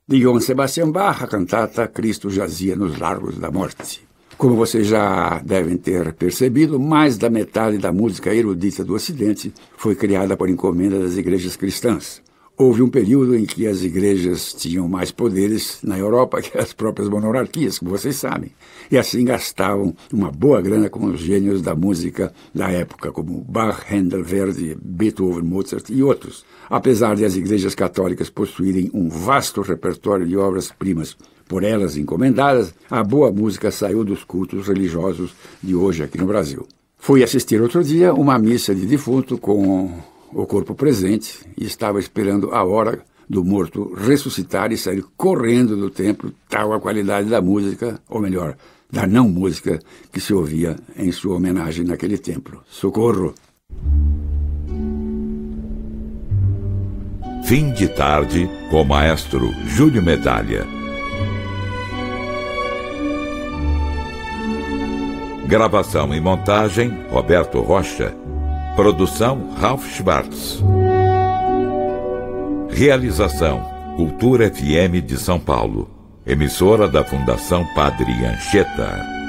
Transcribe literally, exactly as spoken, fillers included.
de Johann Sebastian Bach, a cantata Cristo Jazia nos Largos da Morte. Como vocês já devem ter percebido, mais da metade da música erudita do Ocidente foi criada por encomenda das igrejas cristãs. Houve um período em que as igrejas tinham mais poderes na Europa que as próprias monarquias, como vocês sabem, e assim gastavam uma boa grana com os gênios da música da época, como Bach, Handel, Verdi, Beethoven, Mozart e outros. Apesar de as igrejas católicas possuírem um vasto repertório de obras-primas por elas encomendadas, a boa música saiu dos cultos religiosos de hoje aqui no Brasil. Fui assistir outro dia uma missa de defunto com o corpo presente e estava esperando a hora do morto ressuscitar e sair correndo do templo, tal a qualidade da música, ou melhor, da não música que se ouvia em sua homenagem naquele templo. Socorro! Fim de tarde com o maestro Júlio Medalha. Gravação e montagem Roberto Rocha. Produção Ralph Schwartz. Realização Cultura F M de São Paulo. Emissora da Fundação Padre Anchieta.